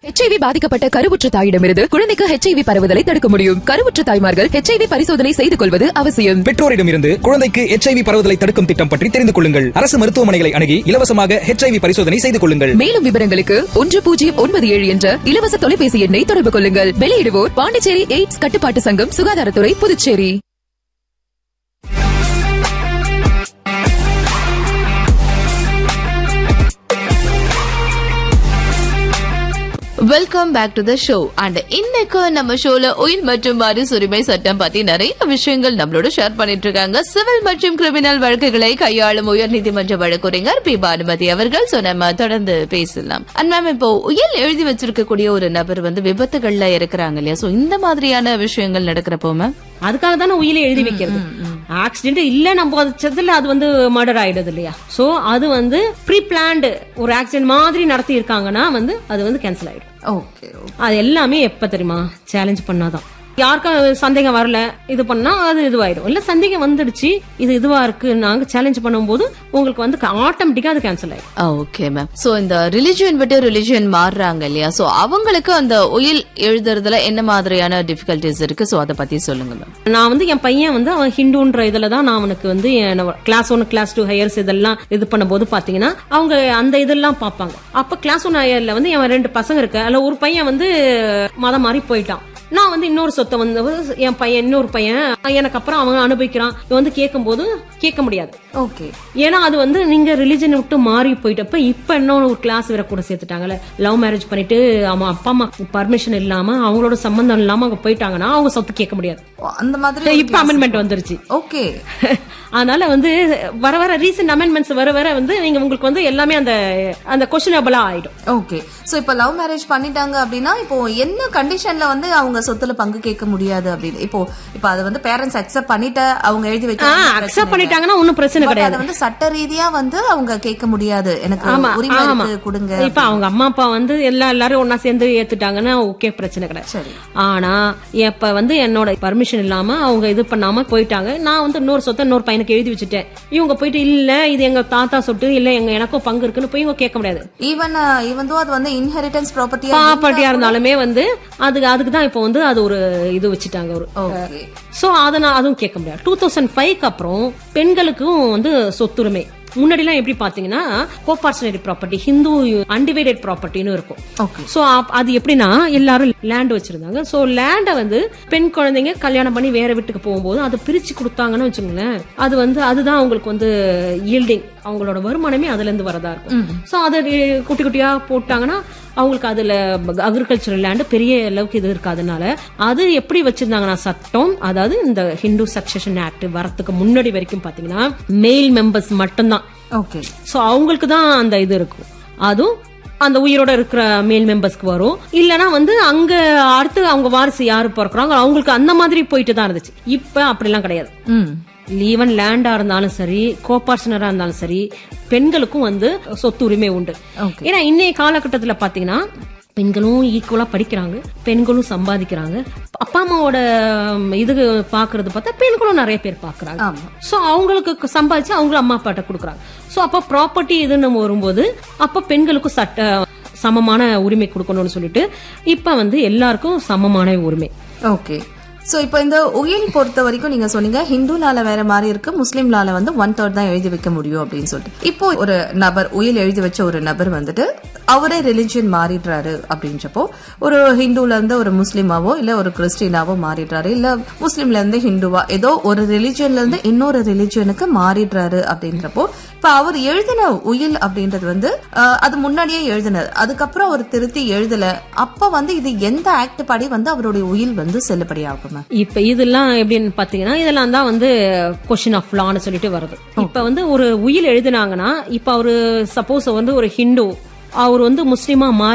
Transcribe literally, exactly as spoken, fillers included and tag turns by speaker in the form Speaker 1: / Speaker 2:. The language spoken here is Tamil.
Speaker 1: ஹெச்ஐவி பாதிக்கப்பட்ட கருவுற்ற தாயிடமிருந்து குழந்தைக்கு ஹெச்ஐவி பரவுதலை தடுக்க முடியும். கருவுற்ற தாய்மார்கள் ஹெச்ஐவி பரிசோதனை செய்து கொள்வது அவசியம்.
Speaker 2: பெற்றோரிடமிருந்து குழந்தைக்கு ஹெச்ஐவி பரவுதலை தடுக்கும் திட்டம் பற்றி தெரிந்து கொள்ளுங்கள். அரசு மருத்துவமனைகளை அணுகி இலவசமாக ஹெச்ஐவி பரிசோதனை செய்து கொள்ளுங்கள்.
Speaker 1: மேலும் விவரங்களுக்கு ஒன்று பூஜ்ஜியம் ஒன்பது ஏழு என்ற இலவச தொலைபேசி எண்ணை தொடர்பு கொள்ளுங்கள். வெளியிடுவோர் பாண்டிச்சேரி எய்ட்ஸ் கட்டுப்பாட்டு சங்கம், சுகாதாரத்துறை, Puducherry.
Speaker 3: Welcome back to the show. And இன்னைக்கு நம்ம ஷோல உயில் மற்றும் மறுசுரிமை சட்டம் பத்தி நிறைய விஷயங்கள் நம்மளோட ஷேர் பண்ணிட்டு இருக்காங்க சிவில் மற்றும் கிரிமினல் வழக்குகளை கையாளும் உயர்நீதிமன்ற வழக்கறிஞர் பி பானுமதி அவர்கள். சோ நம்ம தொடர்ந்து பேசலாம். அண்ட் மேம், இப்போ உயில் எழுதி வச்சிருக்கக்கூடிய ஒரு நபர் வந்து விபத்துகள்ல இருக்கிறாங்க இல்லையா? சோ இந்த மாதிரியான விஷயங்கள் நடக்கிறப்போ மேம்
Speaker 4: அதுக்காக தானே உயிலை எழுதி வைக்கிறது. ஆக்சிடென்ட் இல்ல நம்ம அது வந்து மர்டர் ஆயிடுது இல்லையா? சோ அது வந்து ப்ரீ பிளான்டு ஒரு ஆக்சிடென்ட் மாதிரி நடத்தி இருக்காங்கன்னா வந்து அது வந்து கேன்சல் ஆயிடும்.
Speaker 3: ஓகே,
Speaker 4: அது எல்லாமே எப்ப தெரியுமா? சேலஞ்ச் பண்ணாதான். யாருக்கும் சந்தேகம் வரல இது பண்ணா அது இதுவாயிடும். இல்ல சந்தேகம் வந்துடுச்சு இது இதுவா இருக்கு நாங்க சேலஞ்ச் பண்ணும்போது உங்களுக்கு வந்து ஆட்டோமேட்டிக்கா அது கேன்சல் ஆயிடும்.
Speaker 3: Okay ma'am. சோ இந்த ரிலிஜியன் விட்டு ரிலிஜியன் மாறுறாங்க இல்லையா? சோ அவங்களுக்கு அந்த உயில் எழுதுறதுல என்ன மாதிரியான டிஃபிகல்டிஸ் இருக்கு? சோ அதை பத்தி சொல்லுங்க மேம்.
Speaker 4: நான் வந்து என் பையன் வந்து அவன் ஹிந்துன்ற இதுலதான் நான் அவனுக்கு வந்து class one class two heirs இதெல்லாம் இது பண்ணும் போது பாத்தீங்கன்னா அவங்க அந்த இதெல்லாம் பாப்பாங்க. அப்ப கிளாஸ் ஒன் ஹையர்ல வந்து என் ரெண்டு பசங்க இருக்கு. அதுல ஒரு பையன் வந்து மதம் மாறி போயிட்டான். நான் வந்து இன்னொரு சொத்தை வந்து என் பையன் இன்னொரு பையன் எனக்கு அப்புறம் அவன் அனுபவிக்கிறான். வந்து கேட்கும் போது கேட்க முடியாது.
Speaker 3: ஓகே,
Speaker 4: ஏன்னா அது வந்து நீங்க ரிலிஜன் விட்டு மாறி போயிட்டப்ப இப்ப இன்னொரு ஒரு கிளாஸ் வேற கூட சேர்த்துட்டாங்கல்ல. லவ் மேரேஜ் பண்ணிட்டு அவன் அப்பா அம்மா பர்மிஷன் இல்லாம அவங்களோட சம்பந்தம் இல்லாம அவங்க போயிட்டாங்கன்னா அவங்க சொத்து கேட்க முடியாது.
Speaker 3: அந்த மாதிரி
Speaker 4: இப்ப அமெண்ட்மெண்ட் வந்துருச்சு.
Speaker 3: ஓகே,
Speaker 4: அதனால வந்து வர வர ரீசன்ட் அமெண்ட்மெண்ட்ஸ் வர வர வந்து நீங்க உங்களுக்கு வந்து எல்லாமே அந்த அந்த கொஸ்டினபிளா ஆயிடும்.
Speaker 3: ஓகே, சோ இப்ப லவ் மேரேஜ் பண்ணிட்டாங்க அப்படின்னா இப்போ என்ன கண்டிஷன்ல வந்து அவங்க சொத்துல பங்கு கேட்க முடியாது அப்படின்னு இப்போ இப்ப அது வந்து பேரண்ட்ஸ் அக்செப்ட் பண்ணிட்டு அவங்க எழுதி வைக்க
Speaker 4: அக்செப்ட் பண்ணிட்டாங்கன்னா ஒன்னும் பிரச்சனை கிடையாது.
Speaker 3: அது வந்து சட்ட ரீதியா வந்து அவங்க கேட்க முடியாது. எனக்கு உரிமை இருக்கு கொடுங்க.
Speaker 4: இப்ப அவங்க அம்மா அப்பா வந்து எல்லா எல்லாரும் ஒன்னா சேர்ந்து ஏத்துட்டாங்கன்னா ஓகே, பிரச்சனை கிடையாது. ஆனா இப்ப வந்து என்னோட பர்மிஷன் இல்லாம அவங்க இது பண்ணாம போயிட்டாங்க. நான் வந்து இன்னொரு சொத்தை இன்னொரு பையனுக்கு எழுதி வச்சுட்டேன். இவங்க போயிட்டு இல்ல இது எங்க தாத்தா சொத்து இல்ல எங்க எனக்கும் பங்கு இருக்குன்னு போய் இவங்க கேட்க முடியாது.
Speaker 3: ஈவன் ஈவன் தோ அது வந்து இன்ஹெரிட்டன்ஸ் ப்ராப்பர்ட்டி
Speaker 4: ப்ராப்பர்ட்டியா இருந்தாலுமே வந்து அதுக்கு அதுக்கு தான் இப்போ வந்து அது ஒரு இது வச்சுட்டாங்க ஒரு. சோ அதனால அதுவும் கேட்க முடியாது. டூ தௌசண்ட் ஃபைவ்க்கு அப்புறம் பெண்களுக்கும் வந்து சொத்துரிமை முன்னாடி எல்லாம் எப்படி பாத்தீங்கன்னா கோபார்ஷனரி ப்ராப்பர்ட்டி ஹிந்து அன்டிவைடட் ப்ராப்பர்ட்டின்னு இருக்கும். சோ அது எப்படின்னா எல்லாரும் லேண்ட் வச்சிருந்தாங்க. சோ லேண்ட வந்து பெண் குழந்தைங்க கல்யாணம் பண்ணி வேற வீட்டுக்கு போகும்போது அதை பிரிச்சு கொடுத்தாங்கன்னு வச்சுக்கோங்களேன். அது வந்து அதுதான் அவங்களுக்கு வந்து ஈல்டிங் அவங்களோட வருமானமே அதுல இருந்து வரதா இருக்கும். சோ அதை குட்டி குட்டியா போட்டாங்கன்னா அவங்களுக்கு அதுல அக்ரிகல்ச்சரல் லேண்ட் பெரிய அளவுக்கு இது இருக்காதனால அது எப்படி வச்சிருந்தாங்கன்னா சட்டம், அதாவது இந்த ஹிந்து சக்சஷன் ஆக்ட் வரத்துக்கு முன்னாடி வரைக்கும் பாத்தீங்கன்னா மேல் மெம்பர்ஸ் மட்டும்தான்.
Speaker 3: ஓகே,
Speaker 4: சோ அவங்களுக்கு தான் அந்த இது இருக்கும். அதுவும் அந்த உயிரோட இருக்கிற மேல் மெம்பர்ஸ்க்கு வரும். இல்லனா வந்து அங்க அடுத்து அவங்க வாரிசு யாரு பிறக்குறாங்க அவங்களுக்கு அந்த மாதிரி போயிட்டு தான் இருந்துச்சு. இப்ப அப்படிலாம் கிடையாது. ஈவன் லேண்டா இருந்தாலும் சரி கோபார்ஷனரா இருந்தாலும் சரி பெண்களுக்கும் வந்து சொத்து உரிமை உண்டு. ஏன்னா இன்னைய காலகட்டத்துல பாத்தீங்கன்னா பெண்களும் ஈக்குவலா படிக்கிறாங்க, பெண்களும் சம்பாதிக்கிறாங்க. அப்பா அம்மாவோட இது பாக்குறது பார்த்தா பெண்களும் நிறைய பேர் பாக்குறாங்க. சோ அவங்களுக்கு சம்பாதிச்சு அவங்களும் அம்மா அப்பாட்ட கொடுக்குறாங்க. சோ அப்ப ப்ராப்பர்ட்டி இதுன்னு வரும்போது அப்ப பெண்களுக்கும் சட்ட சமமான உரிமை கொடுக்கணும்னு சொல்லிட்டு இப்ப வந்து எல்லாருக்கும் சமமான உரிமை.
Speaker 3: ஓகே, சோ இப்போ இந்த உயில் பொறுத்த வரைக்கும் நீங்க சொன்னீங்க ஹிந்து லால வேற மாதிரி இருக்கு, முஸ்லீம் லால வந்து ஒன் தேர்ட் தான் எழுதி வைக்க முடியும் அப்படின்னு சொல்லிட்டு. இப்போ ஒரு நபர் உயில் எழுதி வச்ச ஒரு நபர் வந்துட்டு அவரே ரிலிஜியன் மாறிடுறாரு அப்படின்றப்போ ஒரு ஹிந்துல இருந்து ஒரு முஸ்லீமாவோ இல்ல ஒரு கிறிஸ்டினாவோ மாறிடுறாரு, இல்ல முஸ்லீம்ல இருந்து ஹிந்துவா ஏதோ ஒரு ரிலிஜியன்ல இருந்து இன்னொரு ரிலிஜியனுக்கு மாறிடுறாரு அப்படின்றப்போ இப்ப அவர் எழுதின உயில் அப்படின்றது வந்து அது முன்னாடியே எழுதினது, அதுக்கப்புறம் அவர் திருத்தி எழுதல, அப்ப வந்து இது எந்த ஆக்ட் படி வந்து அவருடைய உயில் வந்து செல்லுபடி ஆகும்?
Speaker 4: இப்ப இதெல்லாம் எப்படின்னு பாத்தீங்கன்னா இதெல்லாம் தான் வந்து கொஸ்டின் ஆஃப் லான்னு சொல்லிட்டு வருது. இப்ப வந்து ஒரு உயில் எழுதினாங்கன்னா இப்ப அவரு சப்போஸ் வந்து ஒரு ஹிந்து அவர் வந்து முஸ்லீமா மாறி